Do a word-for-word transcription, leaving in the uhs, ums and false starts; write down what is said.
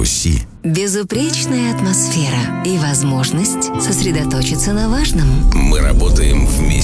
Руси. Безупречная атмосфера и возможность сосредоточиться на важном. Мы работаем вместе.